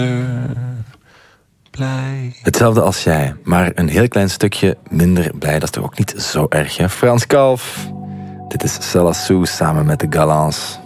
Blij. Hetzelfde als jij, maar een heel klein stukje minder blij. Dat is toch ook niet zo erg, hè? Frans Kalf. Dit is Céla Sou samen met de Galants.